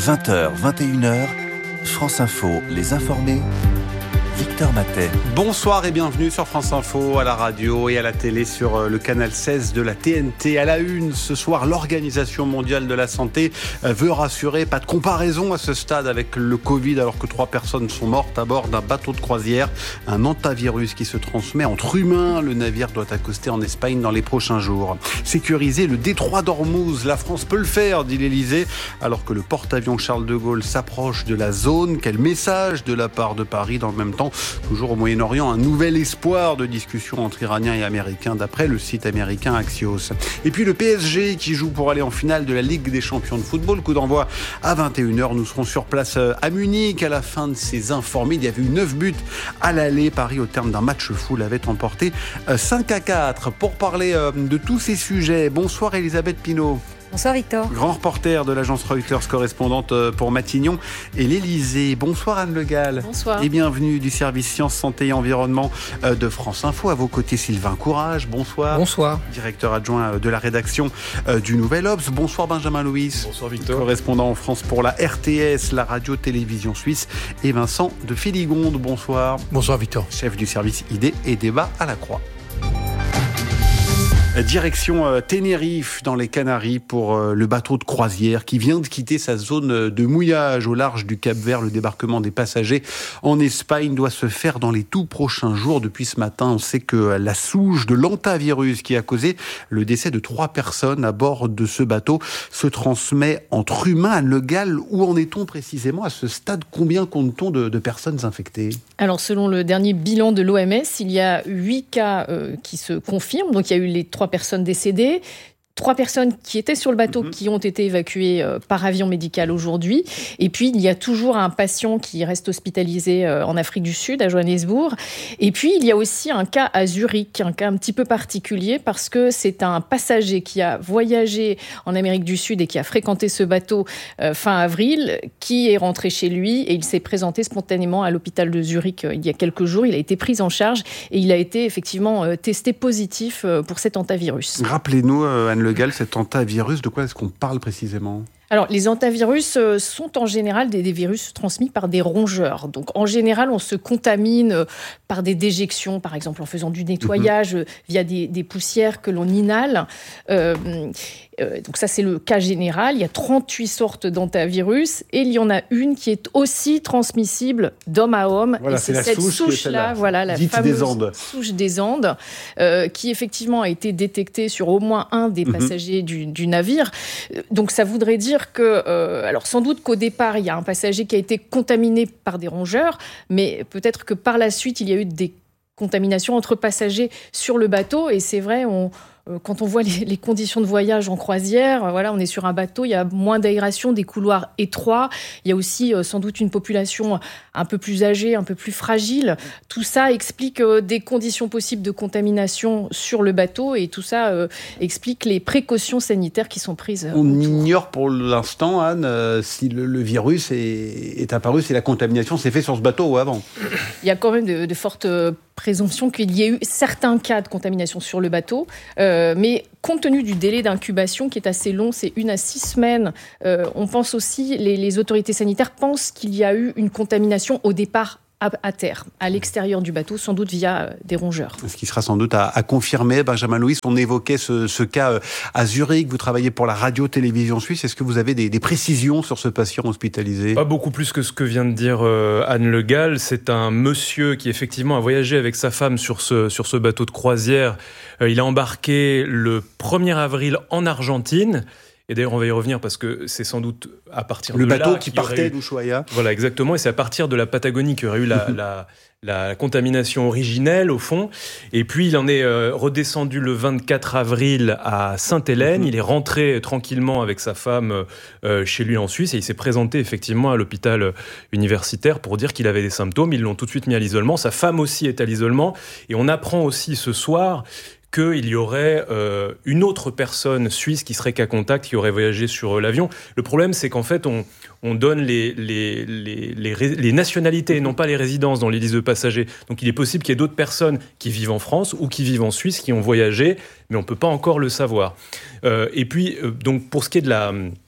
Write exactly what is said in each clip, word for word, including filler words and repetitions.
vingt heures, vingt et une heures, France Info, les informés, Victor Matet. Bonsoir et bienvenue sur France Info, à la radio et à la télé sur le canal seize de la T N T. À la une, ce soir, l'Organisation mondiale de la santé veut rassurer. Pas de comparaison à ce stade avec le Covid, alors que trois personnes sont mortes à bord d'un bateau de croisière. Un hantavirus qui se transmet entre humains. Le navire doit accoster en Espagne dans les prochains jours. Sécuriser le détroit d'Ormuz, la France peut le faire, dit l'Elysée, alors que le porte-avions Charles de Gaulle s'approche de la zone. Quel message de la part de Paris dans le même temps? Toujours au Moyen-Orient, un nouvel espoir de discussion entre Iraniens et Américains, d'après le site américain Axios. Et puis le P S G qui joue pour aller en finale de la Ligue des champions de football. Coup d'envoi à vingt et une heures. Nous serons sur place à Munich à la fin de ces informés. Il y avait eu neuf buts à l'aller. Paris, au terme d'un match fou, l'avait emporté cinq à quatre. Pour parler de tous ces sujets, bonsoir Elisabeth Pinault. Bonsoir Victor. Grand reporter de l'agence Reuters, correspondante pour Matignon et l'Elysée. Bonsoir Anne Le Gall. Bonsoir. Et bienvenue du service Sciences, Santé et Environnement de France Info. À vos côtés Sylvain Courage. Bonsoir. Bonsoir. Directeur adjoint de la rédaction du Nouvel Obs. Bonsoir Benjamin Louis. Bonsoir Victor. Correspondant en France pour la R T S, la radio-télévision suisse. Et Vincent de Féligonde. Bonsoir. Bonsoir Victor. Chef du service Idées et Débats à la Croix. Direction Tenerife dans les Canaries pour le bateau de croisière qui vient de quitter sa zone de mouillage au large du Cap-Vert. Le débarquement des passagers en Espagne doit se faire dans les tout prochains jours. Depuis ce matin, on sait que la souche de l'hantavirus qui a causé le décès de trois personnes à bord de ce bateau se transmet entre humains. Anne Le Gall, où en est-on précisément à ce stade? Combien compte-t-on de, de personnes infectées? Alors, selon le dernier bilan de l'O M S, il y a huit cas euh, qui se confirment. Donc, il y a eu les trois personnes décédées. Trois personnes qui étaient sur le bateau, mmh. qui ont été évacuées euh, par avion médical aujourd'hui. Et puis, il y a toujours un patient qui reste hospitalisé euh, en Afrique du Sud, à Johannesburg. Et puis, il y a aussi un cas à Zurich, un cas un petit peu particulier, parce que c'est un passager qui a voyagé en Amérique du Sud et qui a fréquenté ce bateau euh, fin avril, qui est rentré chez lui et il s'est présenté spontanément à l'hôpital de Zurich euh, il y a quelques jours. Il a été pris en charge et il a été effectivement euh, testé positif euh, pour cet hantavirus. Rappelez-nous, euh, Anne Le Gall, cet hantavirus, de quoi est-ce qu'on parle précisément ? Alors, les hantavirus sont en général des, des virus transmis par des rongeurs. Donc, en général, on se contamine par des déjections, par exemple en faisant du nettoyage mmh. via des, des poussières que l'on inhale. Euh, euh, donc, ça, c'est le cas général. Il y a trente-huit sortes d'hantavirus et il y en a une qui est aussi transmissible d'homme à homme. Voilà, et c'est, c'est cette souche souche-là, voilà, la dite fameuse des Andes. souche des Andes, euh, qui effectivement a été détectée sur au moins un des mmh. passagers du, du navire. Donc, ça voudrait dire que, euh, alors sans doute qu'au départ, il y a un passager qui a été contaminé par des rongeurs, mais peut-être que par la suite, il y a eu des contaminations entre passagers sur le bateau. Et c'est vrai, on, euh, quand on voit les, les conditions de voyage en croisière, euh, voilà, on est sur un bateau, il y a moins d'aération, des couloirs étroits. Il y a aussi euh, sans doute une population un peu plus âgée, un peu plus fragile. Tout ça explique euh, des conditions possibles de contamination sur le bateau et tout ça euh, explique les précautions sanitaires qui sont prises. Euh, On autour. ignore pour l'instant, Anne, euh, si le, le virus est, est apparu, si la contamination s'est faite sur ce bateau ou avant. Il y a quand même de, de fortes présomptions qu'il y ait eu certains cas de contamination sur le bateau, euh, mais compte tenu du délai d'incubation qui est assez long, c'est une à six semaines, euh, on pense aussi, les, les autorités sanitaires pensent qu'il y a eu une contamination au départ à, à terre, à l'extérieur du bateau, sans doute via euh, des rongeurs. Ce qui sera sans doute à, à confirmer. Benjamin Louis, on évoquait ce, ce cas à Zurich, vous travaillez pour la radio-télévision suisse, est-ce que vous avez des, des précisions sur ce patient hospitalisé ? Pas beaucoup plus que ce que vient de dire euh, Anne Le Gall. C'est un monsieur qui effectivement a voyagé avec sa femme sur ce, sur ce bateau de croisière. Euh, il a embarqué le premier avril en Argentine. Et d'ailleurs, on va y revenir parce que c'est sans doute à partir le de là... Le bateau qui partait eu... d'Ushuaia. Voilà, exactement. Et c'est à partir de la Patagonie qu'il y aurait eu la, la, la contamination originelle, au fond. Et puis, il en est euh, redescendu le vingt-quatre avril à Sainte-Hélène. Mm-hmm. Il est rentré tranquillement avec sa femme euh, chez lui en Suisse. Et il s'est présenté effectivement à l'hôpital universitaire pour dire qu'il avait des symptômes. Ils l'ont tout de suite mis à l'isolement. Sa femme aussi est à l'isolement. Et on apprend aussi ce soir qu'il y aurait euh, une autre personne suisse qui serait cas contact, qui aurait voyagé sur euh, l'avion. Le problème, c'est qu'en fait, on, on donne les, les, les, les, les nationalités et non pas les résidences dans les listes de passagers. Donc il est possible qu'il y ait d'autres personnes qui vivent en France ou qui vivent en Suisse, qui ont voyagé, mais on ne peut pas encore le savoir. Euh, et puis, euh, donc, pour ce qui est de la...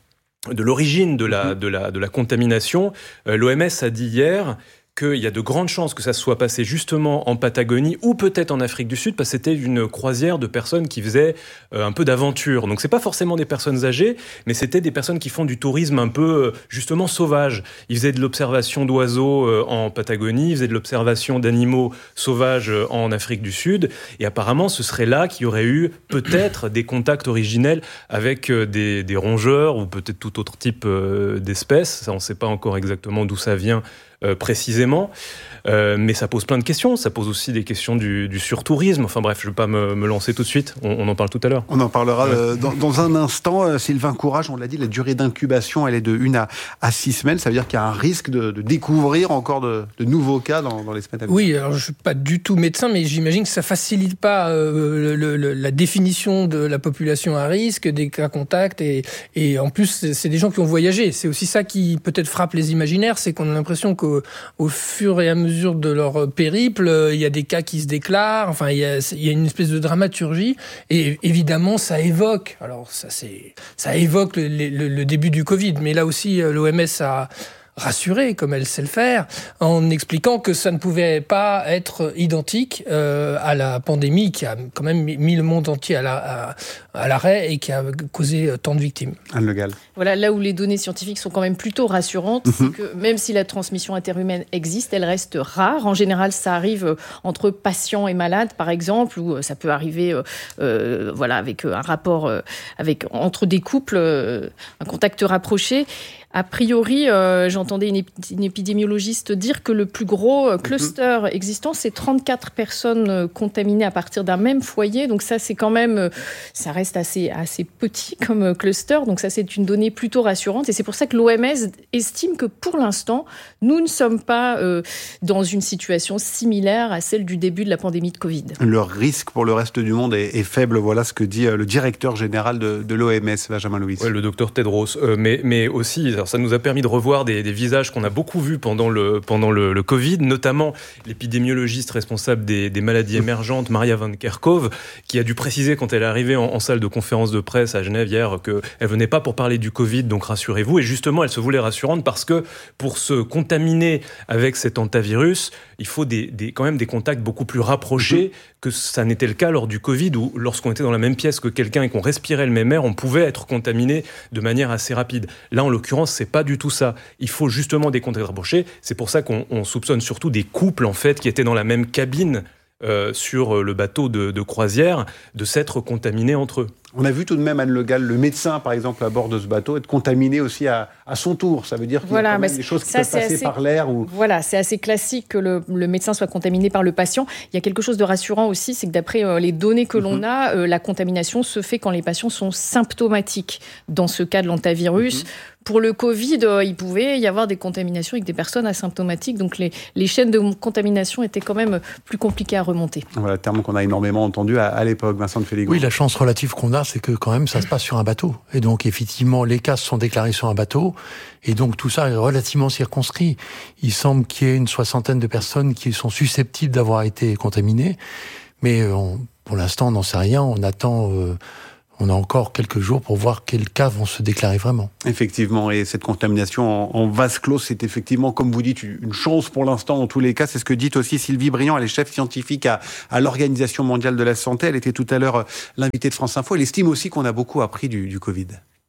de l'origine de la, de la, de la contamination, euh, l'O M S a dit hier qu'il y a de grandes chances que ça se soit passé justement en Patagonie ou peut-être en Afrique du Sud, parce que c'était une croisière de personnes qui faisaient euh, un peu d'aventure. Donc c'est pas forcément des personnes âgées, mais c'était des personnes qui font du tourisme un peu euh, justement sauvage. Ils faisaient de l'observation d'oiseaux euh, en Patagonie, ils faisaient de l'observation d'animaux sauvages euh, en Afrique du Sud, et apparemment ce serait là qu'il y aurait eu peut-être des contacts originels avec euh, des, des rongeurs ou peut-être tout autre type euh, d'espèces. Ça, on ne sait pas encore exactement d'où ça vient Euh, précisément, euh, mais ça pose plein de questions. Ça pose aussi des questions du, du surtourisme. Enfin bref, je ne vais pas me, me lancer tout de suite. On, on en parle tout à l'heure. On en parlera ouais. euh, dans, dans un instant. Euh, Sylvain Courage, on l'a dit, la durée d'incubation, elle est de une à, à six semaines. Ça veut dire qu'il y a un risque de, de découvrir encore de, de nouveaux cas dans, dans les semaines à venir. Oui, alors je ne suis pas du tout médecin, mais j'imagine que ça ne facilite pas euh, le, le, la définition de la population à risque, des cas contacts. Et, et en plus, c'est, c'est des gens qui ont voyagé. C'est aussi ça qui peut-être frappe les imaginaires, c'est qu'on a l'impression que au fur et à mesure de leur périple, il y a des cas qui se déclarent, enfin, il y a, il y a une espèce de dramaturgie, et évidemment, ça évoque, alors ça, c'est, ça évoque le, le, le début du Covid, mais là aussi, l'O M S a rassuré, comme elle sait le faire, en expliquant que ça ne pouvait pas être identique euh, à la pandémie qui a quand même mis le monde entier à, la, à, à l'arrêt et qui a causé tant de victimes. Anne Le Gall. Voilà, là où les données scientifiques sont quand même plutôt rassurantes, mm-hmm. c'est que même si la transmission interhumaine existe, elle reste rare. En général, ça arrive entre patients et malades, par exemple, ou ça peut arriver euh, voilà, avec un rapport euh, avec, entre des couples, euh, un contact rapproché. A priori, euh, j'entendais une, ép- une épidémiologiste dire que le plus gros euh, cluster mmh. existant, c'est trente-quatre personnes euh, contaminées à partir d'un même foyer. Donc ça, c'est quand même, euh, ça reste assez, assez petit comme euh, cluster. Donc ça, c'est une donnée plutôt rassurante. Et c'est pour ça que l'O M S estime que pour l'instant, nous ne sommes pas euh, dans une situation similaire à celle du début de la pandémie de Covid. Le risque pour le reste du monde est, est faible. Voilà ce que dit euh, le directeur général de, de l'O M S, Benjamin Louis. Ouais, le docteur Tedros. Euh, mais, mais aussi... Alors ça nous a permis de revoir des, des visages qu'on a beaucoup vus pendant le, pendant le, le Covid, notamment l'épidémiologiste responsable des, des maladies émergentes, Maria Van Kerkhove, qui a dû préciser quand elle est arrivée en, en salle de conférence de presse à Genève hier qu'elle venait pas pour parler du Covid, donc rassurez-vous. Et justement, elle se voulait rassurante parce que pour se contaminer avec cet hantavirus, il faut des, des, quand même des contacts beaucoup plus rapprochés que ça n'était le cas lors du Covid, où lorsqu'on était dans la même pièce que quelqu'un et qu'on respirait le même air, on pouvait être contaminé de manière assez rapide. Là, en l'occurrence, c'est pas du tout ça. Il faut justement des contacts rapprochés. C'est pour ça qu'on on soupçonne surtout des couples, en fait, qui étaient dans la même cabine euh, sur le bateau de, de croisière, de s'être contaminés entre eux. On a vu tout de même, Anne Le Gall, le médecin, par exemple, à bord de ce bateau, être contaminé aussi à, à son tour. Ça veut dire qu'il voilà, y a quand même des choses qui ça, peuvent passer assez, par l'air. Ou... Voilà, c'est assez classique que le, le médecin soit contaminé par le patient. Il y a quelque chose de rassurant aussi, c'est que d'après euh, les données que l'on mm-hmm. a, euh, la contamination se fait quand les patients sont symptomatiques. Dans ce cas de l'hantavirus, mm-hmm. pour le Covid, euh, il pouvait y avoir des contaminations avec des personnes asymptomatiques. Donc les, les chaînes de contamination étaient quand même plus compliquées à remonter. Voilà, terme qu'on a énormément entendu à, à l'époque, Vincent de Féligon. Oui, la chance relative qu'on a, c'est que quand même, ça se passe sur un bateau. Et donc, effectivement, les cas sont déclarés sur un bateau. Et donc, tout ça est relativement circonscrit. Il semble qu'il y ait une soixantaine de personnes qui sont susceptibles d'avoir été contaminées. Mais on, pour l'instant, on n'en sait rien. On attend... Euh, On a encore quelques jours pour voir quels cas vont se déclarer vraiment. Effectivement, et cette contamination en, en vase clos, c'est effectivement, comme vous dites, une chance pour l'instant dans tous les cas. C'est ce que dit aussi Sylvie Briand, elle est chef scientifique à, à l'Organisation mondiale de la santé. Elle était tout à l'heure l'invitée de France Info. Elle estime aussi qu'on a beaucoup appris du, du Covid.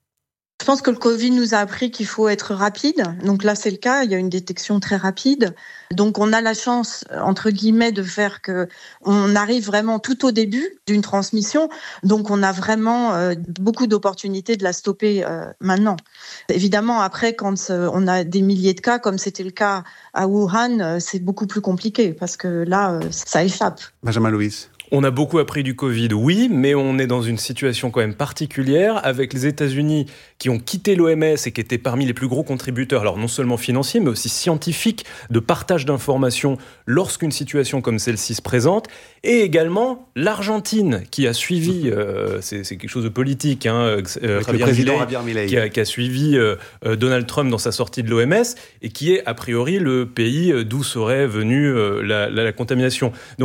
Je pense que le Covid nous a appris qu'il faut être rapide. Donc là, c'est le cas. Il y a une détection très rapide. Donc on a la chance, entre guillemets, de faire que on arrive vraiment tout au début d'une transmission. Donc on a vraiment euh, beaucoup d'opportunités de la stopper euh, maintenant. Évidemment, après, quand euh, on a des milliers de cas, comme c'était le cas à Wuhan, euh, c'est beaucoup plus compliqué parce que là, euh, ça échappe. Benjamin Louis. On a beaucoup appris du Covid, oui, mais on est dans une situation quand même particulière avec les États-Unis qui ont quitté l'O M S et qui étaient parmi les plus gros contributeurs, alors non seulement financiers, mais aussi scientifiques, de partage d'informations lorsqu'une situation comme celle-ci se présente, et également l'Argentine qui a suivi, euh, c'est, c'est quelque chose de politique, hein, euh, avec Javier le président Javier Milei, qui a, qui a suivi euh, Donald Trump dans sa sortie de l'O M S et qui est a priori le pays d'où serait venue euh, la, la, la contamination. Donc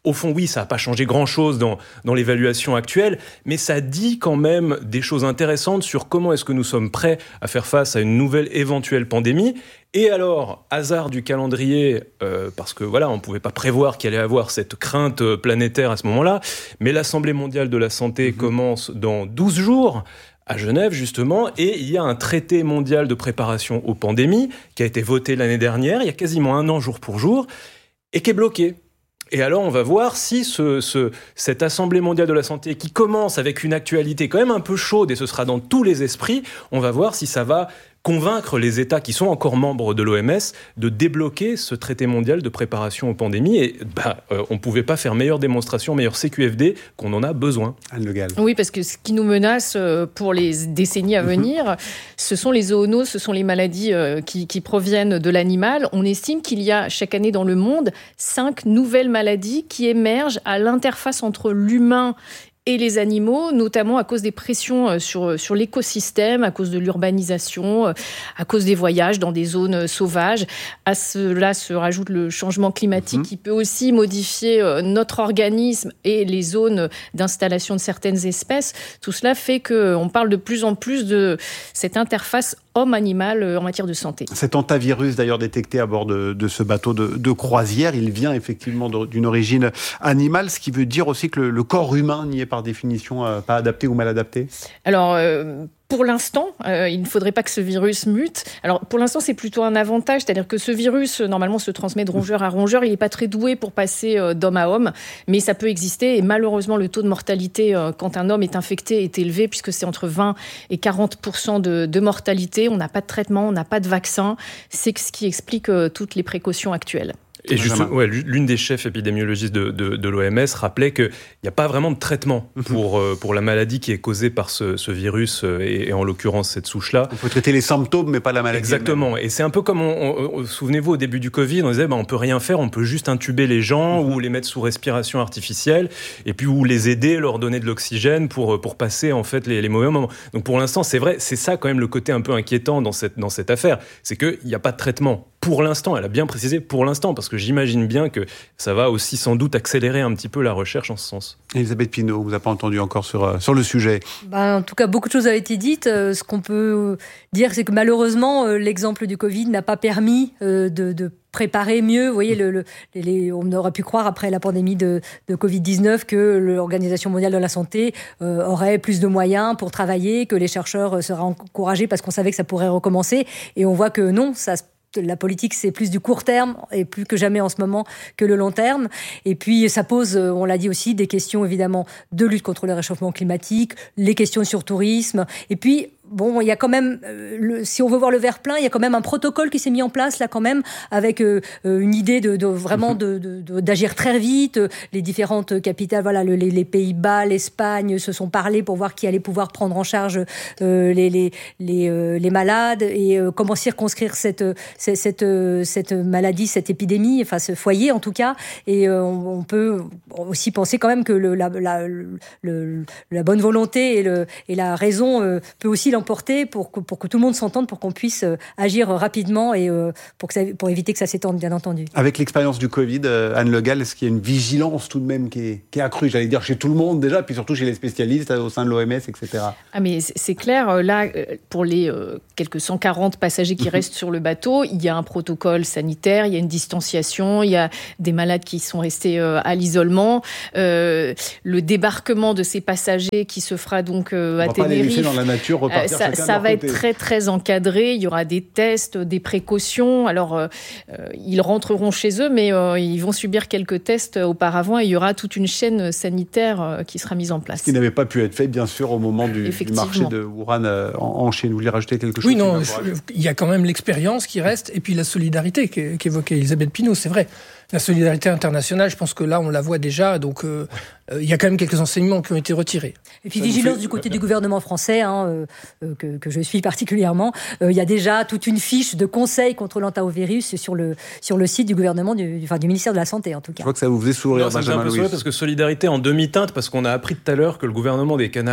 Au fond, oui, ça n'a pas changé grand-chose dans, dans l'évaluation actuelle, mais ça dit quand même des choses intéressantes sur comment est-ce que nous sommes prêts à faire face à une nouvelle éventuelle pandémie. Et alors, hasard du calendrier, euh, parce que voilà, on ne pouvait pas prévoir qu'il allait y avoir cette crainte planétaire à ce moment-là, mais l'Assemblée mondiale de la santé mmh. commence dans douze jours, à Genève, justement, et il y a un traité mondial de préparation aux pandémies qui a été voté l'année dernière, il y a quasiment un an jour pour jour, et qui est bloqué. Et alors, on va voir si ce, ce, cette Assemblée mondiale de la santé, qui commence avec une actualité quand même un peu chaude, et ce sera dans tous les esprits, on va voir si ça va convaincre les États qui sont encore membres de l'O M S de débloquer ce traité mondial de préparation aux pandémies. Et bah, euh, on ne pouvait pas faire meilleure démonstration, meilleure C Q F D qu'on en a besoin. Anne Le Gall. Oui, parce que ce qui nous menace pour les décennies à venir, mmh. ce sont les zoonoses, ce sont les maladies qui, qui proviennent de l'animal. On estime qu'il y a chaque année dans le monde cinq nouvelles maladies qui émergent à l'interface entre l'humain et les animaux, notamment à cause des pressions sur, sur l'écosystème, à cause de l'urbanisation, à cause des voyages dans des zones sauvages. À cela se rajoute le changement climatique mmh. qui peut aussi modifier notre organisme et les zones d'installation de certaines espèces. Tout cela fait qu'on parle de plus en plus de cette interface homme-animal en matière de santé. Cet hantavirus d'ailleurs détecté à bord de, de ce bateau de, de croisière, il vient effectivement d'une origine animale, ce qui veut dire aussi que le, le corps humain n'y est par définition euh, pas adapté ou mal adapté. Alors, euh, pour l'instant, euh, il ne faudrait pas que ce virus mute. Alors, pour l'instant, c'est plutôt un avantage, c'est-à-dire que ce virus, normalement, se transmet de rongeur à rongeur. Il n'est pas très doué pour passer euh, d'homme à homme, mais ça peut exister. Et malheureusement, le taux de mortalité euh, quand un homme est infecté est élevé, puisque c'est entre vingt et quarante pour cent de, de mortalité. On n'a pas de traitement, on n'a pas de vaccin. C'est ce qui explique euh, toutes les précautions actuelles. Et juste, ouais, l'une des chefs épidémiologistes de, de, de l'O M S rappelait qu'il n'y a pas vraiment de traitement pour, euh, pour la maladie qui est causée par ce, ce virus et, et en l'occurrence cette souche-là. On peut traiter les symptômes mais pas la maladie. Exactement. Et c'est un peu comme, on, on, on, souvenez-vous, au début du Covid, on disait bah, on peut rien faire, on peut juste intuber les gens mmh. ou les mettre sous respiration artificielle et puis ou les aider, leur donner de l'oxygène pour, pour passer en fait les, les mauvais moments. Donc pour l'instant, c'est vrai, c'est ça quand même le côté un peu inquiétant dans cette, dans cette affaire, c'est qu'il n'y a pas de traitement. Pour l'instant, elle a bien précisé pour l'instant, parce que j'imagine bien que ça va aussi sans doute accélérer un petit peu la recherche en ce sens. Elisabeth Pinault, vous n'avez pas entendu encore sur, sur le sujet. Bah, en tout cas, beaucoup de choses ont été dites. Euh, ce qu'on peut dire, c'est que malheureusement, euh, l'exemple du Covid n'a pas permis euh, de, de préparer mieux. Vous voyez, le, le, les, on aurait pu croire après la pandémie de, de covid dix-neuf que l'Organisation mondiale de la santé euh, aurait plus de moyens pour travailler, que les chercheurs seraient encouragés parce qu'on savait que ça pourrait recommencer. Et on voit que non, ça se la politique, c'est plus du court terme et plus que jamais en ce moment que le long terme. Et puis, ça pose, on l'a dit aussi, des questions évidemment de lutte contre le réchauffement climatique, les questions sur tourisme. Et puis, bon, il y a quand même, euh, le, si on veut voir le verre plein, il y a quand même un protocole qui s'est mis en place là quand même, avec euh, une idée de, de vraiment de, de, de, d'agir très vite. Les différentes capitales, voilà, le, les, les Pays-Bas, l'Espagne se sont parlé pour voir qui allait pouvoir prendre en charge euh, les, les, les, euh, les malades et euh, comment circonscrire cette, cette, cette, cette maladie, cette épidémie, enfin ce foyer en tout cas. Et euh, on, on peut aussi penser quand même que le, la, la, le, la bonne volonté et, le, et la raison euh, peut aussi l'emporter pour que, pour que tout le monde s'entende, pour qu'on puisse euh, agir rapidement et euh, pour, que ça, pour éviter que ça s'étende, bien entendu. Avec l'expérience du Covid, euh, Anne Le Gall, est-ce qu'il y a une vigilance tout de même qui est, qui est accrue, j'allais dire, chez tout le monde déjà, puis surtout chez les spécialistes au sein de l'O M S, et cetera. Ah mais c'est clair, là, pour les euh, quelques cent quarante passagers qui restent sur le bateau, il y a un protocole sanitaire, il y a une distanciation, il y a des malades qui sont restés euh, à l'isolement. Euh, le débarquement de ces passagers qui se fera donc euh, à Tenerife. On va pas les laisser dans la nature, repartir ça, chacun ça de va leur côté. Être très très encadré. Il y aura des tests, des précautions. Alors euh, ils rentreront chez eux, mais euh, ils vont subir quelques tests auparavant. Et il y aura toute une chaîne sanitaire euh, qui sera mise en place. Ce qui n'avait pas pu être fait, bien sûr, au moment du, du marché de Wuhan euh, en, en Chine. Vous voulez rajouter quelque chose? Oui, non, il y a quand même l'expérience qui reste, et puis la solidarité qu'évoquait Elisabeth Pinault, c'est vrai. La solidarité internationale, je pense que là, on la voit déjà. Donc, euh, euh, il y a quand même quelques enseignements qui ont été retirés. Et puis, ça vigilance fait... du côté du gouvernement français, hein, euh, que, que je suis particulièrement. Euh, il y a déjà toute une fiche de conseils contre l'hantavirus sur le, sur le site du gouvernement, du, enfin, du ministère de la Santé, en tout cas. Je vois que ça vous faisait sourire, non, ça me fait un peu sourire parce que solidarité en demi-teinte, parce qu'on a appris tout à l'heure que le gouvernement des Canaries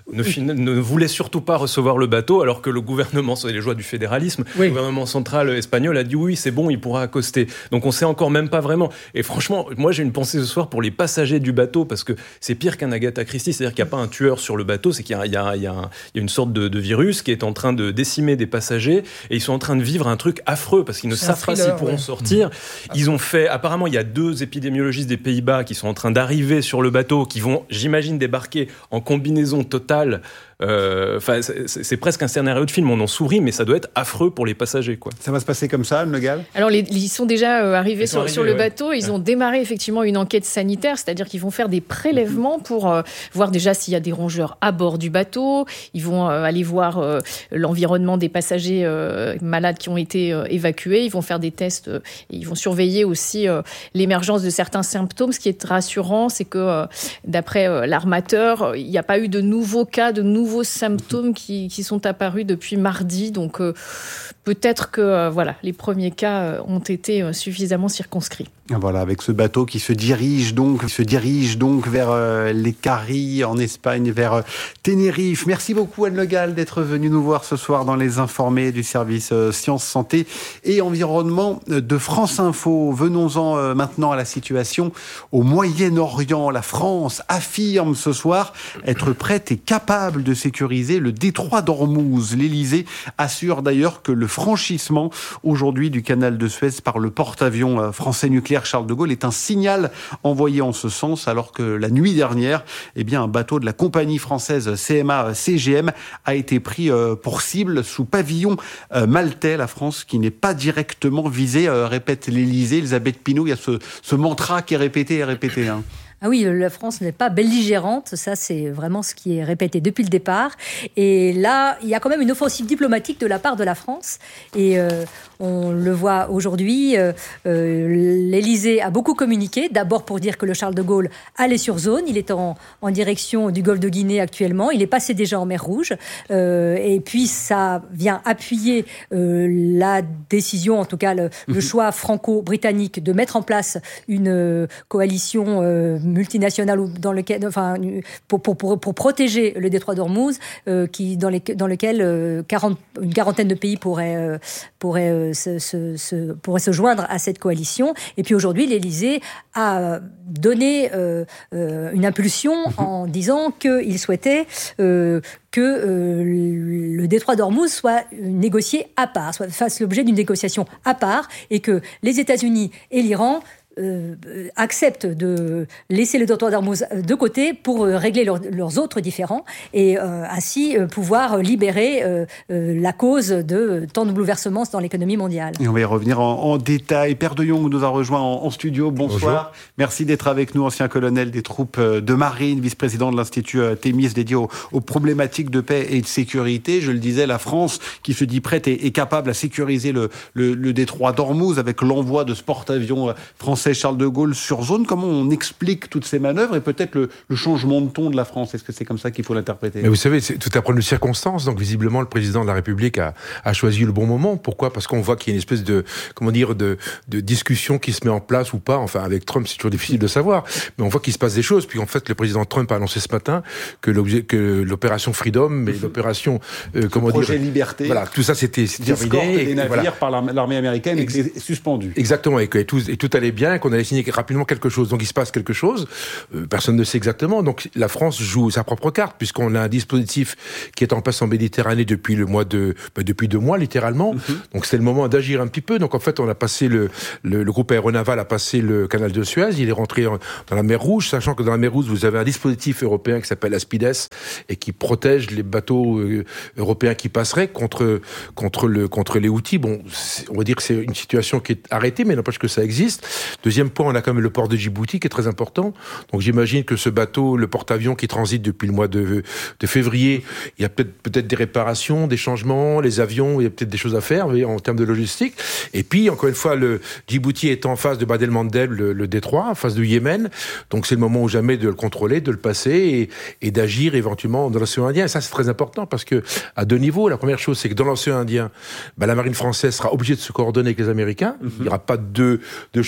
ne, ne voulait surtout pas recevoir le bateau, alors que le gouvernement, c'est les joies du fédéralisme, oui. le gouvernement central espagnol a dit oui, c'est bon, il pourra accoster. Donc on sait encore même pas vraiment. Et franchement, moi j'ai une pensée ce soir pour les passagers du bateau, parce que c'est pire qu'un Agatha Christie, c'est-à-dire qu'il n'y a pas un tueur sur le bateau, c'est qu'il y a, il y a, il y a, un, il y a une sorte de, de virus qui est en train de décimer des passagers, et ils sont en train de vivre un truc affreux, parce qu'ils ne c'est savent pas s'ils pourront ouais. sortir. Mmh. Ils ont fait, apparemment il y a deux épidémiologistes des Pays-Bas qui sont en train d'arriver sur le bateau, qui vont, j'imagine, débarquer en combinaison totale. Euh, c'est, c'est presque un scénario de film, on en sourit, mais ça doit être affreux pour les passagers, quoi. Ça va se passer comme ça, Anne Le Gall ? Alors, les, ils sont déjà euh, arrivés, sont sur, arrivés sur le ouais. bateau, ils ouais. ont démarré effectivement une enquête sanitaire, c'est-à-dire qu'ils vont faire des prélèvements pour euh, voir déjà s'il y a des rongeurs à bord du bateau, ils vont euh, aller voir euh, l'environnement des passagers euh, malades qui ont été euh, évacués, ils vont faire des tests, euh, et ils vont surveiller aussi euh, l'émergence de certains symptômes. Ce qui est rassurant, c'est que euh, d'après euh, l'armateur, il n'y a pas eu de nouveaux cas, de nouveaux symptômes qui, qui sont apparus depuis mardi. Donc euh, peut-être que euh, voilà, les premiers cas euh, ont été euh, suffisamment circonscrits. Voilà, avec ce bateau qui se dirige donc, qui se dirige donc vers euh, les Caraïbes en Espagne, vers euh, Tenerife. Merci beaucoup Anne Le Gall d'être venue nous voir ce soir dans les informés du service euh, Sciences, Santé et Environnement de France Info. Venons-en euh, maintenant à la situation au Moyen-Orient. La France affirme ce soir être prête et capable de sécuriser le détroit d'Ormuz. L'Élysée assure d'ailleurs que le franchissement aujourd'hui du canal de Suez par le porte-avions euh, français nucléaire Charles de Gaulle est un signal envoyé en ce sens, alors que la nuit dernière, eh bien, un bateau de la compagnie française C M A C G M a été pris euh, pour cible sous pavillon euh, maltais. La France qui n'est pas directement visée, euh, répète l'Élysée. Elisabeth Pinault, il y a ce, ce mantra qui est répété et répété. Hein. Ah oui, la France n'est pas belligérante, ça c'est vraiment ce qui est répété depuis le départ. Et là, il y a quand même une offensive diplomatique de la part de la France. Et euh, on le voit aujourd'hui, euh, euh, l'Élysée a beaucoup communiqué, d'abord pour dire que le Charles de Gaulle allait sur zone. Il est en, en direction du golfe de Guinée actuellement, il est passé déjà en mer Rouge. Euh, et puis ça vient appuyer euh, la décision, en tout cas le, le choix franco-britannique de mettre en place une euh, coalition euh, multinationale dans lequel, enfin, pour, pour, pour, pour protéger le détroit d'Ormuz, euh, qui, dans, les, dans lequel euh, quarante, une quarantaine de pays pourraient, euh, pourraient, euh, se, se, se, pourraient se joindre à cette coalition. Et puis aujourd'hui, l'Élysée a donné euh, euh, une impulsion en disant qu'il souhaitait euh, que euh, le détroit d'Ormuz soit négocié à part, soit fasse l'objet d'une négociation à part, et que les États-Unis et l'Iran Euh, acceptent de laisser le détroit d'Ormuz de côté pour euh, régler leur, leurs autres différends et euh, ainsi euh, pouvoir libérer euh, euh, la cause de tant de bouleversements dans l'économie mondiale. Et on va y revenir en, en détail. Père de Jong nous a rejoint en, en studio. Bonsoir. Bonjour. Merci d'être avec nous, ancien colonel des troupes de marine, vice-président de l'Institut Thémis dédié aux, aux problématiques de paix et de sécurité. Je le disais, la France qui se dit prête et, et capable à sécuriser le, le, le détroit d'Ormuz avec l'envoi de ce porte-avions français Charles de Gaulle sur zone. Comment on explique toutes ces manœuvres et peut-être le, le changement de ton de la France? Est-ce que c'est comme ça qu'il faut l'interpréter? Mais vous savez, c'est tout à prendre de circonstances. Donc visiblement, le président de la République a, a choisi le bon moment. Pourquoi? Parce qu'on voit qu'il y a une espèce de, comment dire, de, de discussion qui se met en place ou pas. Enfin, avec Trump, c'est toujours difficile de savoir. Mais on voit qu'il se passe des choses. Puis en fait, le président Trump a annoncé ce matin que, l'objet, que l'opération Freedom et l'opération, euh, comment dire, projet Liberté, voilà, tout ça c'était terminé. Et des navires voilà. par l'armée américaine Ex- était suspendu. Exactement, et que et tout, et tout allait bien, qu'on allait signer rapidement quelque chose. Donc il se passe quelque chose. Euh, personne ne sait exactement. Donc la France joue sa propre carte, puisqu'on a un dispositif qui est en place en Méditerranée depuis le mois de, bah, depuis deux mois littéralement. Mm-hmm. Donc c'est le moment d'agir un petit peu. Donc en fait, on a passé le, le, le groupe aéronaval a passé le canal de Suez. Il est rentré en, dans la mer Rouge, sachant que dans la mer Rouge, vous avez un dispositif européen qui s'appelle Aspides et qui protège les bateaux euh, européens qui passeraient contre contre le contre les Houthis. Bon, on va dire que c'est une situation qui est arrêtée, mais n'empêche que ça existe. Deuxième point, on a quand même le port de Djibouti qui est très important. Donc j'imagine que ce bateau, le porte-avions qui transite depuis le mois de, de février, il y a peut-être, peut-être des réparations, des changements, les avions, il y a peut-être des choses à faire en termes de logistique. Et puis, encore une fois, le Djibouti est en face de Bab el-Mandeb, le, le détroit, en face du Yémen. Donc c'est le moment ou jamais de le contrôler, de le passer et, et d'agir éventuellement dans l'océan Indien. Et ça, c'est très important parce que à deux niveaux. La première chose, c'est que dans l'océan Indien, bah, la marine française sera obligée de se coordonner avec les Américains. Mm-hmm. Il n'y aura pas de, de choses bizarres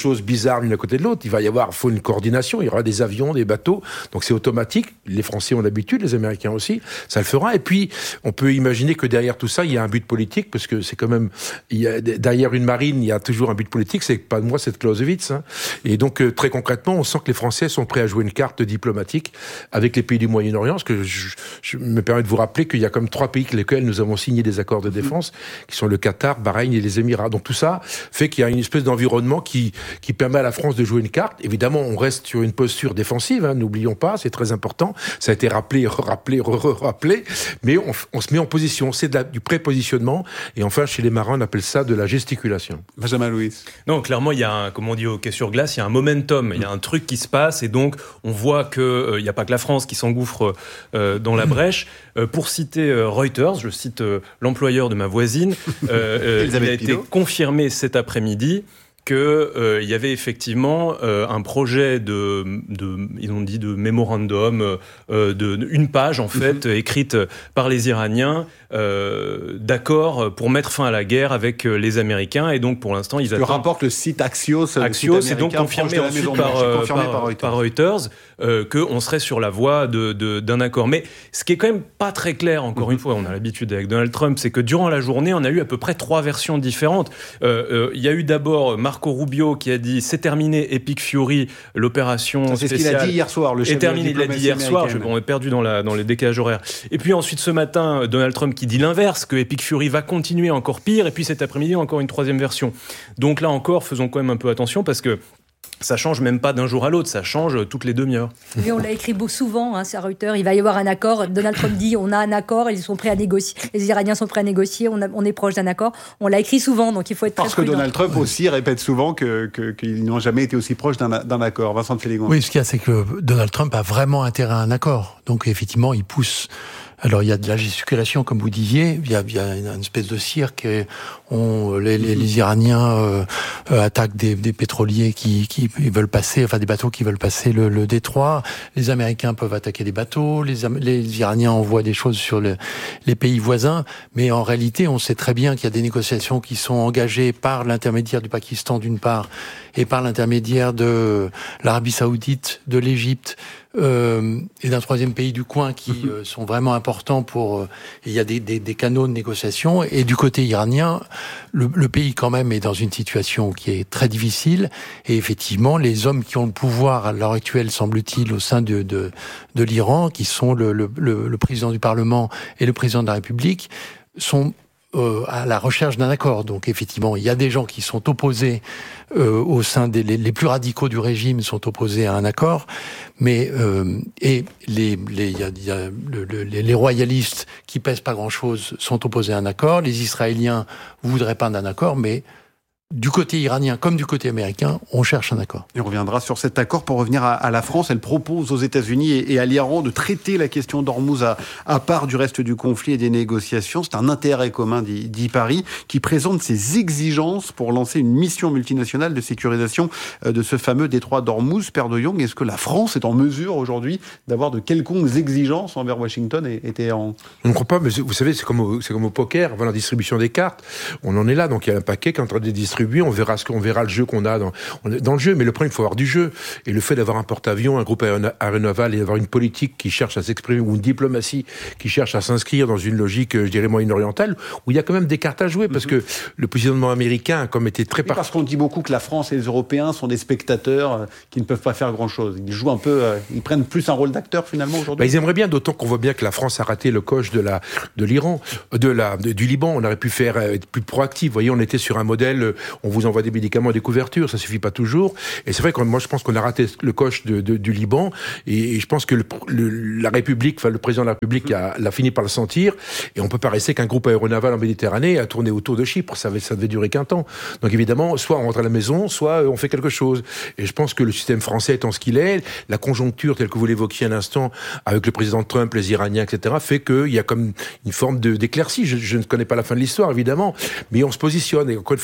des armes l'une à côté de l'autre. Il va y avoir, faut une coordination. Il y aura des avions, des bateaux. Donc c'est automatique. Les Français ont l'habitude, les Américains aussi. Ça le fera. Et puis, on peut imaginer que derrière tout ça, il y a un but politique, parce que c'est quand même, il y a, derrière une marine, il y a toujours un but politique. C'est pas de moi, c'est de Clausewitz. Hein. Et donc, euh, très concrètement, on sent que les Français sont prêts à jouer une carte diplomatique avec les pays du Moyen-Orient. Parce que je, je me permets de vous rappeler qu'il y a comme trois pays avec lesquels nous avons signé des accords de défense, qui sont le Qatar, Bahreïn et les Émirats. Donc tout ça fait qu'il y a une espèce d'environnement qui, qui permet à la France de jouer une carte. Évidemment, on reste sur une posture défensive, hein, n'oublions pas, c'est très important. Ça a été rappelé, rappelé, rappelé, mais on, on se met en position. C'est de la, du prépositionnement. Et enfin, chez les marins, on appelle ça de la gesticulation. Benjamin Louis. Non, clairement, il y a un, comme on dit au hockey sur glace, il y a un momentum, il y a un truc qui se passe, et donc on voit qu'il euh, n'y a pas que la France qui s'engouffre euh, dans la brèche. Euh, pour citer euh, Reuters, je cite euh, l'employeur de ma voisine, euh, euh, il a été confirmé cet après-midi qu'il euh, y avait effectivement euh, un projet de, de, ils ont dit de mémorandum, euh, de, de une page en fait, mm-hmm. écrite par les Iraniens, euh, d'accord pour mettre fin à la guerre avec les Américains, et donc pour l'instant ils attendent. Le rapporte le site Axios. Axios, c'est donc confirmé ensuite par, euh, confirmé par, par Reuters, par Reuters euh, qu'on serait sur la voie de, de, d'un accord. Mais ce qui est quand même pas très clair, encore mm-hmm. une fois, on a l'habitude avec Donald Trump, c'est que durant la journée, on a eu à peu près trois versions différentes. Il euh, euh, y a eu d'abord Marco Rubio qui a dit c'est terminé, Epic Fury, l'opération ça, c'est spéciale. C'est ce qu'il a dit hier soir. Le chef est terminé, de la il l'a dit hier soir. Je, on est perdu dans, la, dans les décalages horaires. Et puis ensuite ce matin, Donald Trump qui dit l'inverse, que Epic Fury va continuer encore pire. Et puis cet après-midi, encore une troisième version. Donc là encore, faisons quand même un peu attention parce que ça change même pas d'un jour à l'autre, ça change toutes les demi-heures. Oui, on l'a écrit beau souvent, hein, c'est à Reuters, il va y avoir un accord. Donald Trump dit on a un accord, ils sont prêts à négocier, les Iraniens sont prêts à négocier, on, a, on est proche d'un accord. On l'a écrit souvent, donc il faut être très Parce prudent. que Donald Trump aussi répète souvent que, que, qu'ils n'ont jamais été aussi proches d'un, d'un accord. Vincent de Félégon. Oui, ce qu'il y a, c'est que Donald Trump a vraiment intérêt à un accord. Donc effectivement, il pousse. Alors il y a de la gesticulation, comme vous disiez, il y a, il y a une espèce de cirque, et on, les, les, les Iraniens euh, euh, attaquent des, des pétroliers qui, qui veulent passer, enfin des bateaux qui veulent passer le, le détroit. Les Américains peuvent attaquer des bateaux, les, les Iraniens envoient des choses sur le, les pays voisins, mais en réalité, on sait très bien qu'il y a des négociations qui sont engagées par l'intermédiaire du Pakistan d'une part, et par l'intermédiaire de l'Arabie Saoudite, de l'Égypte, Euh, et d'un troisième pays du coin qui euh, sont vraiment importants pour... Euh, il y a des, des, des canaux de négociation. Et du côté iranien, le, le pays quand même est dans une situation qui est très difficile. Et effectivement, les hommes qui ont le pouvoir à l'heure actuelle, semble-t-il, au sein de, de, de l'Iran, qui sont le, le, le, le président du Parlement et le président de la République, sont euh, à la recherche d'un accord. Donc effectivement, il y a des gens qui sont opposés euh, au sein des les, les plus radicaux du régime sont opposés à un accord, mais euh, et les les il y a, y a le, le, les royalistes qui pèsent pas grand-chose sont opposés à un accord. Les Israéliens voudraient pas d'un accord, mais du côté iranien comme du côté américain, on cherche un accord. Et on reviendra sur cet accord pour revenir à, à la France. Elle propose aux États-Unis et, et à l'Iran de traiter la question d'Ormuz à, à part du reste du conflit et des négociations. C'est un intérêt commun, dit, dit Paris, qui présente ses exigences pour lancer une mission multinationale de sécurisation de ce fameux détroit d'Ormuz. Père de Jong, est-ce que la France est en mesure aujourd'hui d'avoir de quelconques exigences envers Washington et, et Téhéran ? On ne croit pas, mais vous savez, c'est comme au, c'est comme au poker, avant la distribution des cartes. On en est là, donc il y a un paquet qui est en train de distribuer. On verra ce qu'on verra le jeu qu'on a dans, dans le jeu, mais le problème, il faut avoir du jeu. Et le fait d'avoir un porte-avions, un groupe aéronaval et d'avoir une politique qui cherche à s'exprimer, ou une diplomatie qui cherche à s'inscrire dans une logique, je dirais, moyen-orientale, où il y a quand même des cartes à jouer, parce que le président américain a comme été très... Oui, parce qu'on dit beaucoup que la France et les Européens sont des spectateurs qui ne peuvent pas faire grand-chose. Ils jouent un peu, ils prennent plus un rôle d'acteur finalement aujourd'hui. Bah, ils aimeraient bien, d'autant qu'on voit bien que la France a raté le coche de la de l'Iran, de la de, du Liban. On aurait pu faire être plus proactif. Vous voyez, on était sur un modèle. On vous envoie des médicaments et des couvertures, ça suffit pas toujours. Et c'est vrai que moi, je pense qu'on a raté le coche de, de, du Liban. Et, et je pense que le, le, la République, enfin le président de la République, a, l'a fini par le sentir. Et on peut pas rester qu'un groupe aéronaval en Méditerranée a tourné autour de Chypre. Ça, ça devait durer qu'un temps. Donc évidemment, soit on rentre à la maison, soit on fait quelque chose. Et je pense que le système français étant ce qu'il est, la conjoncture telle que vous l'évoquiez un instant avec le président Trump, les Iraniens, et cetera, fait qu'il y a comme une forme de, d'éclaircie. Je, je ne connais pas la fin de l'histoire, évidemment, mais on se positionne. Et encore une fois, le fait que les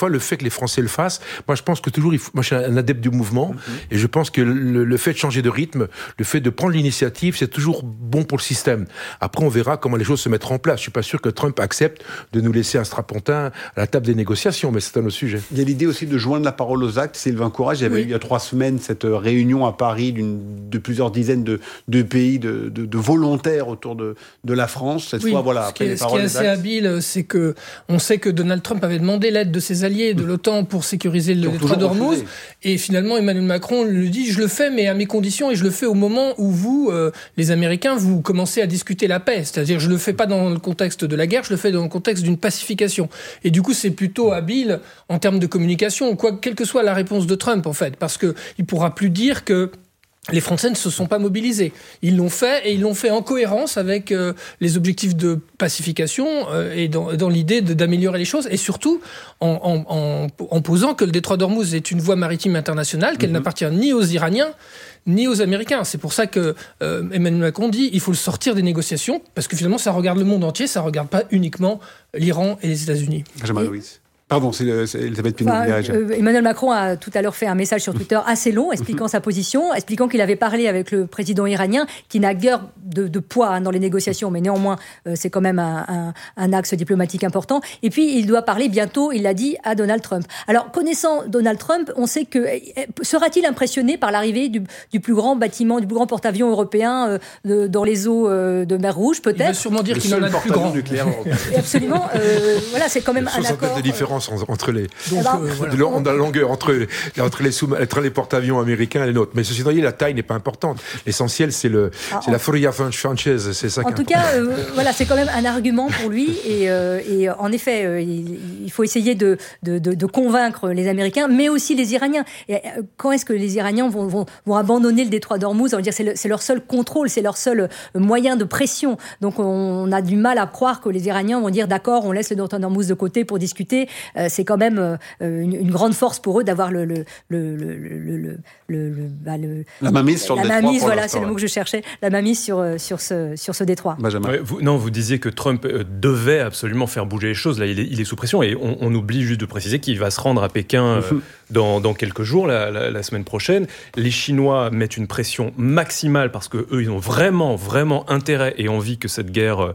Français le fassent. Moi, je pense que toujours, il faut, moi, je suis un adepte du mouvement, mm-hmm. et je pense que le, le fait de changer de rythme, le fait de prendre l'initiative, c'est toujours bon pour le système. Après, on verra comment les choses se mettront en place. Je suis pas sûr que Trump accepte de nous laisser un strapontin à la table des négociations, mais c'est un autre sujet. Il y a l'idée aussi de joindre la parole aux actes. Sylvain Courage, il y avait oui. eu il y a trois semaines cette réunion à Paris d'une, de plusieurs dizaines de, de pays, de, de, de volontaires autour de, de la France. Cette oui, fois, voilà, ce après qui est, les paroles, ce qui est assez habile, c'est que on sait que Donald Trump avait demandé l'aide de ses alliés de l'OTAN pour sécuriser le détroit d'Ormuz, et finalement Emmanuel Macron lui dit je le fais, mais à mes conditions, et je le fais au moment où vous, euh, les Américains, vous commencez à discuter la paix. C'est-à-dire, je le fais pas dans le contexte de la guerre, je le fais dans le contexte d'une pacification. Et du coup, c'est plutôt habile en termes de communication, quoi, quelle que soit la réponse de Trump, en fait, parce que il pourra plus dire que les Français ne se sont pas mobilisés. Ils l'ont fait, et ils l'ont fait en cohérence avec euh, les objectifs de pacification euh, et dans, dans l'idée de, d'améliorer les choses, et surtout en, en, en, en posant que le détroit d'Ormuz est une voie maritime internationale, qu'elle mm-hmm. n'appartient ni aux Iraniens ni aux Américains. C'est pour ça que euh, Emmanuel Macron dit il faut le sortir des négociations, parce que finalement ça regarde le monde entier, ça regarde pas uniquement l'Iran et les États-Unis. Benjamin Louis. Pardon, c'est, c'est Elisabeth Pinot. Enfin, euh, Emmanuel Macron a tout à l'heure fait un message sur Twitter assez long, expliquant sa position, expliquant qu'il avait parlé avec le président iranien, qui n'a guère de, de poids hein, dans les négociations, mais néanmoins, euh, c'est quand même un, un, un axe diplomatique important. Et puis, il doit parler bientôt, il l'a dit, à Donald Trump. Alors, connaissant Donald Trump, on sait que sera-t-il impressionné par l'arrivée du, du plus grand bâtiment, du plus grand porte-avions européen euh, de, dans les eaux euh, de mer Rouge, peut-être. Il va sûrement dire le qu'il en a le plus grand. Nucléaire Absolument. Euh, voilà, c'est quand même un accord. De différence entre les, donc, euh, voilà. de la longueur entre, entre, les sous, entre les porte-avions américains et les nôtres. Mais ceci dit, la taille n'est pas importante. L'essentiel, c'est, le, ah, c'est en, la Foria Franchise. C'est ça en tout cas, euh, voilà, c'est quand même un argument pour lui. Et, euh, et en effet, euh, il, il faut essayer de, de, de, de convaincre les Américains, mais aussi les Iraniens. Et, euh, quand est-ce que les Iraniens vont, vont, vont abandonner le détroit d'Ormuz ? On va dire c'est, le, c'est leur seul contrôle, c'est leur seul moyen de pression. Donc on, on a du mal à croire que les Iraniens vont dire d'accord, on laisse le détroit d'Ormuz de côté pour discuter. Euh, c'est quand même euh, une, une grande force pour eux d'avoir le, le, le, le, le, le, le, bah le la mainmise sur la le détroit. Mainmise, voilà, c'est le mot que je cherchais. La mainmise sur sur ce sur ce détroit. Ouais, vous, non, vous disiez que Trump devait absolument faire bouger les choses. Là, il est, il est sous pression, et on, on oublie juste de préciser qu'il va se rendre à Pékin euh, dans, dans quelques jours, la, la, la semaine prochaine. Les Chinois mettent une pression maximale parce que eux, ils ont vraiment, vraiment intérêt et envie que cette guerre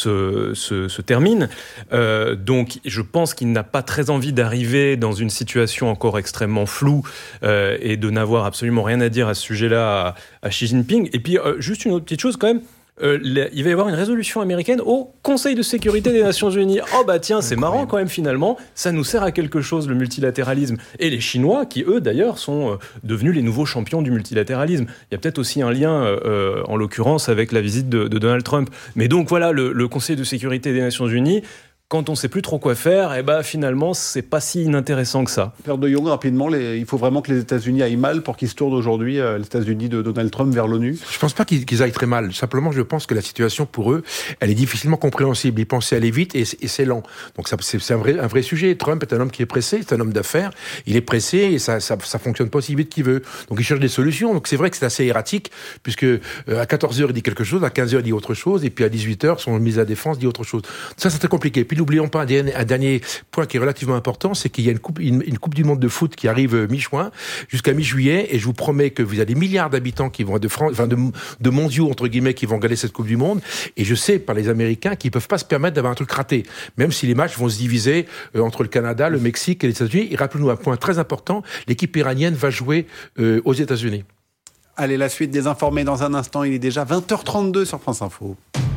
se se, se termine. Euh, donc, je pense qu'il n'a pas très envie d'arriver dans une situation encore extrêmement floue euh, et de n'avoir absolument rien à dire à ce sujet-là à, à Xi Jinping. Et puis, euh, juste une autre petite chose quand même, euh, les, il va y avoir une résolution américaine au Conseil de sécurité des Nations Unies. Oh bah tiens, c'est marrant quand même finalement, ça nous sert à quelque chose le multilatéralisme. Et les Chinois, qui eux d'ailleurs sont euh, devenus les nouveaux champions du multilatéralisme. Il y a peut-être aussi un lien, euh, en l'occurrence, avec la visite de, de Donald Trump. Mais donc voilà, le, le Conseil de sécurité des Nations Unies, quand on ne sait plus trop quoi faire, et eh ben finalement, c'est pas si inintéressant que ça. Père de Jong, rapidement, les, il faut vraiment que les États-Unis aillent mal pour qu'ils se tournent aujourd'hui, euh, les États-Unis de Donald Trump, vers l'ONU. Je ne pense pas qu'ils, qu'ils aillent très mal. Simplement, je pense que la situation pour eux, elle est difficilement compréhensible. Ils pensaient aller vite et, et c'est lent. Donc ça, c'est, c'est un, vrai, un vrai sujet. Trump est un homme qui est pressé, c'est un homme d'affaires. Il est pressé et ça, ça, ça fonctionne pas aussi vite qu'il veut. Donc il cherche des solutions. Donc c'est vrai que c'est assez erratique, puisque euh, à quatorze heures il dit quelque chose, à quinze heures il dit autre chose, et puis à dix-huit heures son mise à défense dit autre chose. Ça c'est très compliqué. Puis n'oublions pas un dernier point qui est relativement important, c'est qu'il y a une coupe, une, une coupe du monde de foot qui arrive mi-juin jusqu'à mi-juillet, et je vous promets que vous avez des milliards d'habitants qui vont de France, enfin de, de mondiaux entre guillemets, qui vont regarder cette coupe du monde, et je sais par les Américains qu'ils peuvent pas se permettre d'avoir un truc raté, même si les matchs vont se diviser euh, entre le Canada, le Mexique et les États-Unis. Et rappelez-nous un point très important, l'équipe iranienne va jouer euh, aux États-Unis. Allez, la suite des informés dans un instant. Il est déjà vingt heures trente-deux sur France Info.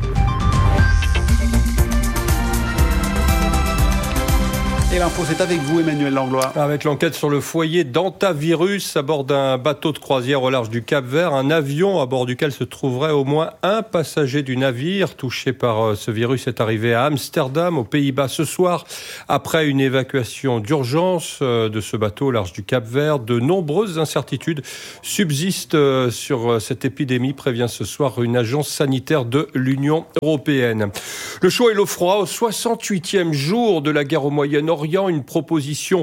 Et l'info, c'est avec vous, Emmanuel Langlois. Avec l'enquête sur le foyer d'Antavirus à bord d'un bateau de croisière au large du Cap-Vert, un avion à bord duquel se trouverait au moins un passager du navire touché par ce virus est arrivé à Amsterdam, aux Pays-Bas, ce soir. Après une évacuation d'urgence de ce bateau au large du Cap-Vert, de nombreuses incertitudes subsistent sur cette épidémie, prévient ce soir une agence sanitaire de l'Union européenne. Le chaud et le froid au soixante-huitième jour de la guerre au Moyen-Orient, une proposition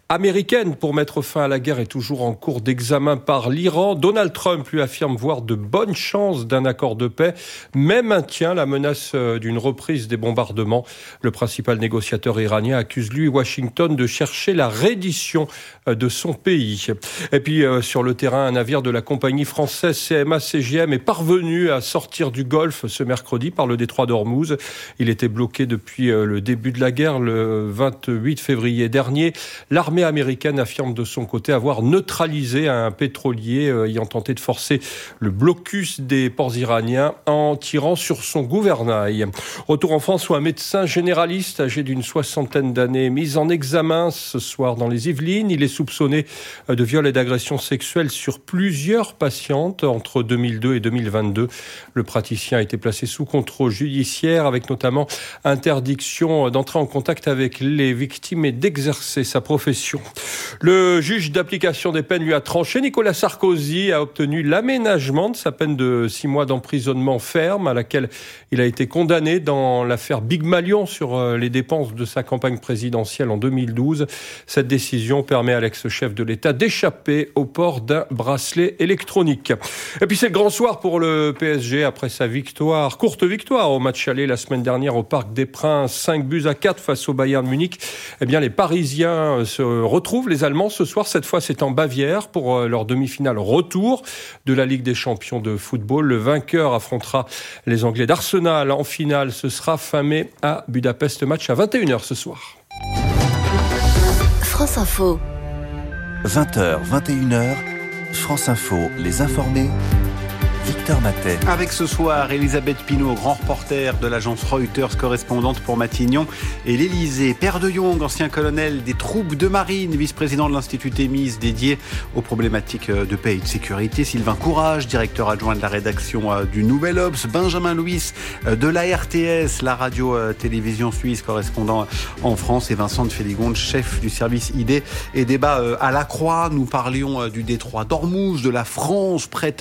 américaine pour mettre fin à la guerre est toujours en cours d'examen par l'Iran. Donald Trump lui affirme voir de bonnes chances d'un accord de paix, mais maintient la menace d'une reprise des bombardements. Le principal négociateur iranien accuse lui Washington de chercher la reddition de son pays. Et puis sur le terrain, un navire de la compagnie française C M A C G M est parvenu à sortir du Golfe ce mercredi par le détroit d'Ormuz. Il était bloqué depuis le début de la guerre, le vingt-huit février dernier. L'armée américaine affirme de son côté avoir neutralisé un pétrolier ayant tenté de forcer le blocus des ports iraniens en tirant sur son gouvernail. Retour en France où un médecin généraliste âgé d'une soixantaine d'années mis en examen ce soir dans les Yvelines. Il est soupçonné de viol et d'agression sexuelle sur plusieurs patientes entre deux mille deux et deux mille vingt-deux. Le praticien a été placé sous contrôle judiciaire avec notamment interdiction d'entrer en contact avec les victimes et d'exercer sa profession. Le juge d'application des peines lui a tranché. Nicolas Sarkozy a obtenu l'aménagement de sa peine de six mois d'emprisonnement ferme à laquelle il a été condamné dans l'affaire Big Malion sur les dépenses de sa campagne présidentielle en deux mille douze. Cette décision permet à l'ex-chef de l'État d'échapper au port d'un bracelet électronique. Et puis c'est le grand soir pour le P S G après sa victoire, courte victoire au match aller la semaine dernière au Parc des Princes, cinq buts à quatre face au Bayern Munich. Eh bien les Parisiens se retrouvent les Allemands ce soir. Cette fois, c'est en Bavière pour leur demi-finale retour de la Ligue des champions de football. Le vainqueur affrontera les Anglais d'Arsenal en finale. Ce sera fin mai à Budapest. Match à vingt et une heures ce soir. France Info. vingt heures, vingt et une heures. France Info, les informés. Victor Matet. Avec ce soir, Elisabeth Pinault, grand reporter de l'agence Reuters, correspondante pour Matignon, et l'Élysée. Père de Jong, ancien colonel des troupes de marine, vice-président de l'Institut Thémis, dédié aux problématiques de paix et de sécurité. Sylvain Courage, directeur adjoint de la rédaction du Nouvel Obs. Benjamin Louis de la R T S, la radio-télévision suisse, correspondant en France. Et Vincent de Féligonde, chef du service idées et débat à la Croix. Nous parlions du détroit d'Ormuz, de la France prête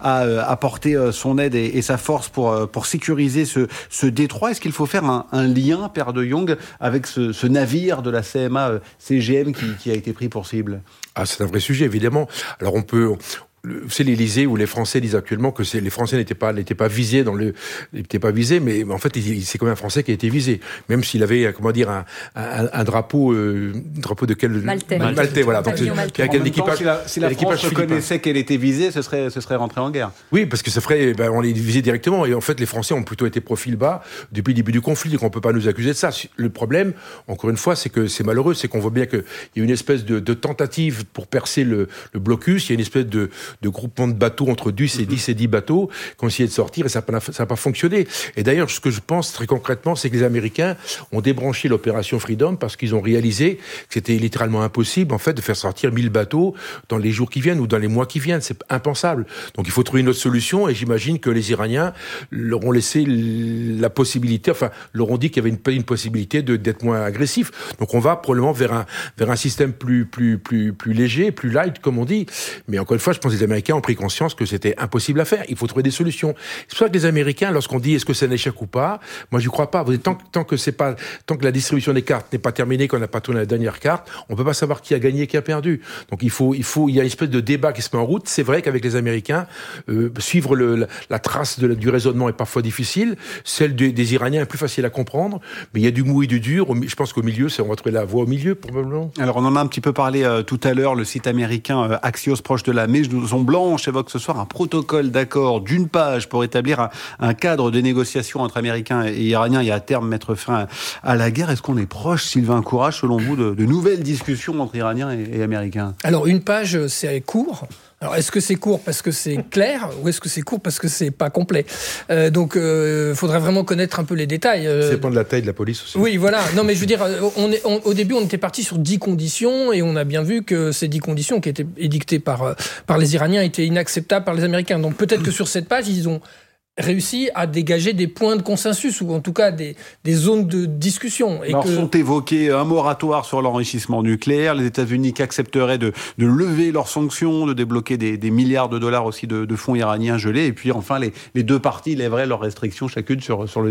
à apporter son aide et, et sa force pour, pour sécuriser ce, ce détroit. Est-ce qu'il faut faire un, un lien, Père de Jong, avec ce, ce navire de la C M A C G M qui, qui a été pris pour cible ? Ah, c'est un vrai sujet, évidemment. Alors on peut... C'est l'Élysée où les Français disent actuellement que c'est, les Français n'étaient pas n'étaient pas visés dans le n'étaient pas visés, mais en fait c'est quand même un Français qui a été visé, même s'il avait comment dire un, un, un drapeau euh, drapeau de quel Maltais, Maltais, Maltais voilà. Donc c'est, Maltais. En même temps, si la, si la France reconnaissait qu'elle était visée, ce serait ce serait rentré en guerre. Oui, parce que ça ferait ben, on les visait directement et en fait les Français ont plutôt été profil bas depuis le début du conflit, donc on peut pas nous accuser de ça. Le problème, encore une fois, c'est que c'est malheureux, c'est qu'on voit bien qu'il y a une espèce de, de tentative pour percer le, le blocus, il y a une espèce de de groupement de bateaux entre dix et dix et dix bateaux qui ont essayé de sortir et ça n'a pas fonctionné. Et d'ailleurs, ce que je pense très concrètement, c'est que les Américains ont débranché l'opération Freedom parce qu'ils ont réalisé que c'était littéralement impossible, en fait, de faire sortir mille bateaux dans les jours qui viennent ou dans les mois qui viennent. C'est impensable. Donc il faut trouver une autre solution et j'imagine que les Iraniens leur ont laissé la possibilité, enfin, leur ont dit qu'il y avait une, une possibilité de, d'être moins agressif. Donc on va probablement vers un, vers un système plus, plus, plus, plus léger, plus light, comme on dit. Mais encore une fois, je pense que les Américains ont pris conscience que c'était impossible à faire. Il faut trouver des solutions. C'est pour ça que les Américains, lorsqu'on dit est-ce que c'est un échec ou pas, moi je ne crois pas. Tant, tant que c'est pas, tant que la distribution des cartes n'est pas terminée, qu'on n'a pas tourné la dernière carte, on peut pas savoir qui a gagné et qui a perdu. Donc il faut, il faut, il y a une espèce de débat qui se met en route. C'est vrai qu'avec les Américains, euh, suivre le, la, la trace de, du raisonnement est parfois difficile. Celle de, des Iraniens est plus facile à comprendre, mais il y a du mou et du dur. Je pense qu'au milieu, c'est, on va trouver la voie au milieu probablement. Alors on en a un petit peu parlé euh, tout à l'heure. Le site américain euh, Axios, proche de la Maison Blanche, évoque ce soir un protocole d'accord d'une page pour établir un, un cadre de négociation entre Américains et Iraniens et à terme mettre fin à, à la guerre. Est-ce qu'on est proche, Sylvain Courage, selon vous, de, de nouvelles discussions entre Iraniens et, et Américains ? Alors une page, c'est court. Alors, est-ce que c'est court parce que c'est clair ou est-ce que c'est court parce que c'est pas complet ? euh, Donc, il euh, faudrait vraiment connaître un peu les détails. Euh... Ça dépend de la taille de la police aussi. Oui, voilà. Non, mais je veux dire, on est, on, au début, on était parti sur dix conditions et on a bien vu que ces dix conditions qui étaient édictées par, par les Iraniens étaient inacceptables par les Américains. Donc, peut-être que sur cette page, ils ont réussi à dégager des points de consensus ou en tout cas des, des zones de discussion. Et Alors que... sont évoqués un moratoire sur l'enrichissement nucléaire, les États-Unis qui accepteraient de, de lever leurs sanctions, de débloquer des, des milliards de dollars aussi de, de fonds iraniens gelés, et puis enfin les, les deux parties lèveraient leurs restrictions chacune sur, sur le